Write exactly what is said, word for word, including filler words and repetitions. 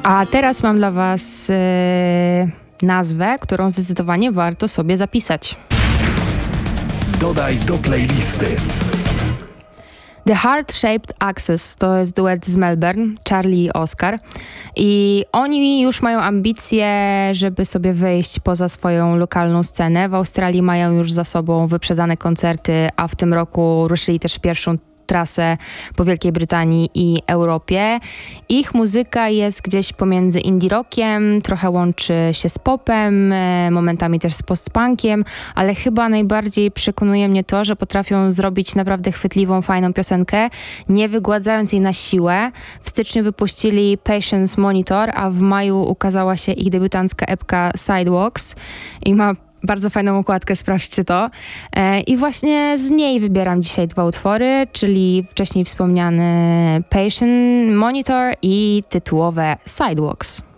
A teraz mam dla Was yy, nazwę, którą zdecydowanie warto sobie zapisać. Dodaj do playlisty. The Heart Shaped Axis to jest duet z Melbourne, Charlie i Oscar. I oni już mają ambicje, żeby sobie wyjść poza swoją lokalną scenę. W Australii mają już za sobą wyprzedane koncerty, a w tym roku ruszyli też pierwszą trasę po Wielkiej Brytanii i Europie. Ich muzyka jest gdzieś pomiędzy indie rockiem, trochę łączy się z popem, momentami też z post-punkiem, ale chyba najbardziej przekonuje mnie to, że potrafią zrobić naprawdę chwytliwą, fajną piosenkę, nie wygładzając jej na siłę. W styczniu wypuścili Patience Monitor, a w maju ukazała się ich debiutancka epka Sidewalks i ma bardzo fajną okładkę, sprawdźcie to. E, I właśnie z niej wybieram dzisiaj dwa utwory, czyli wcześniej wspomniany Patient Monitor i tytułowe Sidewalks.